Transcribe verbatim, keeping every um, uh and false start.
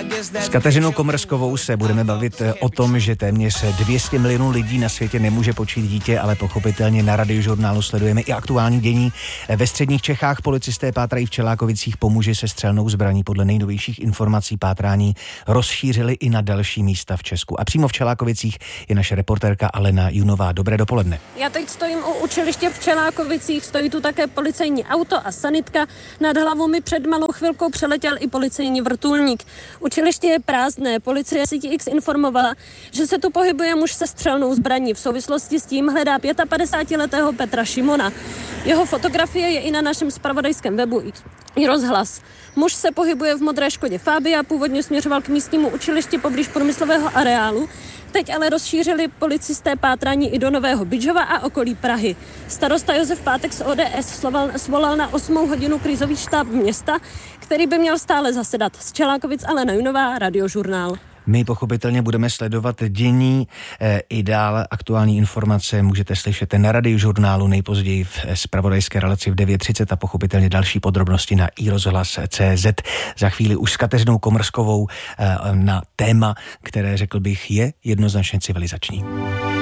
S Kateřinou Komrskovou se budeme bavit o tom, že téměř dvě stě milionů lidí na světě nemůže počít dítě, ale pochopitelně na Radiožurnálu sledujeme i aktuální dění. Ve středních Čechách policisté pátrají v Čelákovicích po muži se střelnou zbraní. Podle nejnovějších informací pátrání rozšířili i na další místa v Česku. A přímo v Čelákovicích je naše reportérka Alena Junová. Dobré dopoledne. Já teď stojím u učiliště v Čelákovicích, stojí tu také policejní auto a sanitka. Nad hlavou mi před malou chvilkou přeletěl i policejní vrtulník. Učiliště je prázdné. Policie Sítí X informovala, že se tu pohybuje muž se střelnou zbraní. V souvislosti s tím hledá padesátipětiletého Petra Šimona. Jeho fotografie je i na našem zpravodajském webu i rozhlas. Muž se pohybuje v modré Škodě Fabia, původně směřoval k místnímu učilišti poblíž průmyslového areálu. Teď ale rozšířili policisté pátrání i do Nového Bydžova a okolí Prahy. Starosta Josef Pátek z O D S svolal na osmou hodinu krizový štáb města, který by měl stále zasedat. Z Čelákovic Alena Junová, Radiožurnál. My pochopitelně budeme sledovat dění e, i dál. Aktuální informace můžete slyšet na Radiožurnálu nejpozději v zpravodajské relaci v devět třicet a pochopitelně další podrobnosti na i rozhlas tečka cé zet. Za chvíli už s Kateřinou Komrskovou e, na téma, které řekl bych je jednoznačně civilizační.